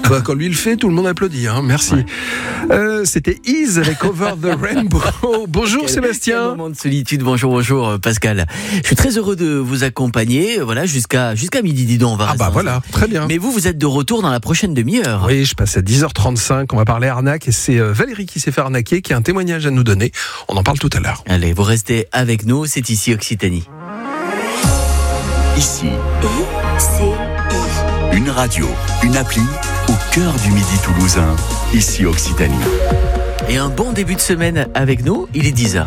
Bah, quand lui le fait, tout le monde applaudit. Merci. Ouais. C'était Ease avec Over the Rainbow. Bonjour Sébastien. Quel moment de solitude. Bonjour Pascal. Je suis très heureux de vous accompagner. Voilà, jusqu'à midi, dis donc. On va rester ensemble. Voilà, très bien. Mais vous êtes de retour dans la prochaine demi-heure. Oui, je passe à 10h35. On va parler arnaque et c'est Valérie qui s'est fait arnaquer, qui a un témoignage à nous donner. On en parle tout à l'heure. Allez, vous restez avec nous. C'est ici Occitanie. Ici, une radio, une appli au cœur du Midi toulousain. Ici Occitanie. Et un bon début de semaine avec nous, il est 10h.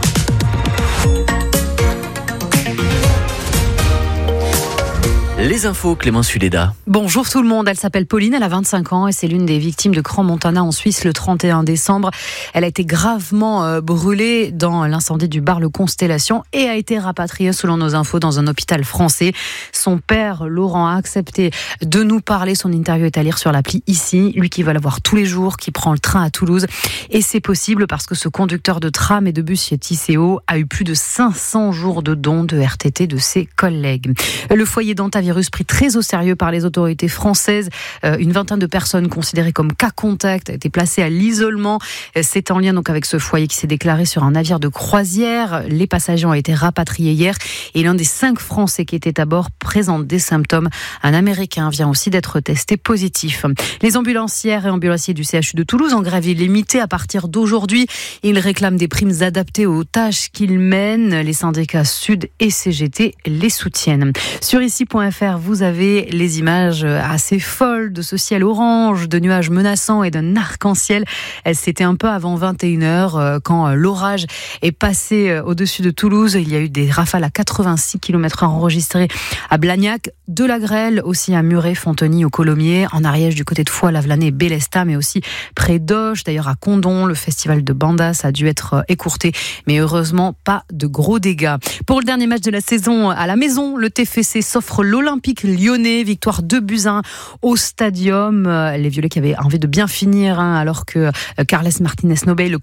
Les infos, Clémence Fuleda. Bonjour tout le monde, elle s'appelle Pauline, elle a 25 ans et c'est l'une des victimes de Crans-Montana en Suisse le 31 décembre. Elle a été gravement brûlée dans l'incendie du bar Le Constellation et a été rapatriée selon nos infos dans un hôpital français. Son père, Laurent, a accepté de nous parler. Son interview est à lire sur l'appli ici. Lui qui va la voir tous les jours, qui prend le train à Toulouse. Et c'est possible parce que ce conducteur de tram et de bus chez Tisséo a eu plus de 500 jours de dons de RTT de ses collègues. Le foyer d'Antavirus pris très au sérieux par les autorités françaises. Une vingtaine de personnes considérées comme cas contact a été placées à l'isolement. C'est en lien donc avec ce foyer qui s'est déclaré sur un navire de croisière. Les passagers ont été rapatriés hier et l'un des 5 Français qui étaient à bord présente des symptômes. Un Américain vient aussi d'être testé positif. Les ambulancières et ambulanciers du CHU de Toulouse en grève illimitée à partir d'aujourd'hui. Ils réclament des primes adaptées aux tâches qu'ils mènent. Les syndicats Sud et CGT les soutiennent. Sur ici.fr, vous avez les images assez folles de ce ciel orange, de nuages menaçants et d'un arc-en-ciel. C'était un peu avant 21h quand l'orage est passé au-dessus de Toulouse. Il y a eu des rafales à 86 km/h enregistrées à Blagnac, de la grêle aussi à Muret, Fontenay, au Colomiers, en Ariège du côté de Foix, Lavelanet et Bélestat, mais aussi près d'Auch, d'ailleurs à Condom. Le festival de Bandas a dû être écourté, mais heureusement pas de gros dégâts. Pour le dernier match de la saison à la maison, le TFC s'offre l'Olympique lyonnais, victoire 2-1 au Stadium. Les Violets qui avaient envie de bien finir alors que Carles Martínez Nobel, le